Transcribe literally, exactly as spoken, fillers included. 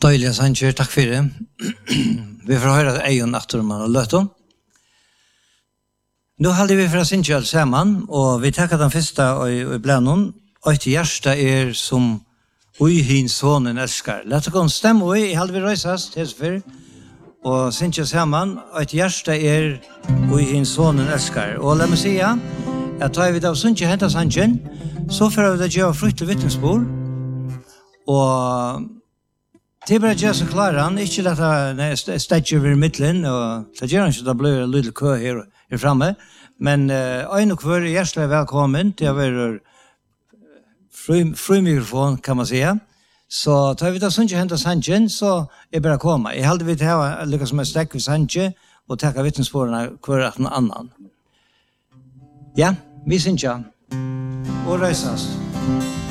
Døyliga Sanchez, takk for det. Vi får høre egen aktor man har løtt om. Nå hadde vi fra Sinjal sammen, og vi takker den første i blanen. Og til hjertet er som ui hin sonen elskar. Lett å stemme ui, jeg hadde vi røyses til for. Og Sinjal sammen, og til hjertet er ui hin sonen elskar. Og la meg si ja, at da vi da Sinjal hentet Sanjen, så får vi da gjøre fryktelig vittnesbord. Og det er bare ikke så klare han, ikke at jeg stedger over midtelen, og så gjør han ikke at det blir en liten kø her, her fremme. Men øyne og hver er hjertelig velkommen til å være fri mikrofon, kan man si. Så tar vi da sånn ikke hentet Sanjen, så er bare å komme. Jeg heldig vi til å ha lykkes med stekk ved Sanjen, og takke vittnesbordene hver at noen annen. Ja, vi synes ikke. Og røyses.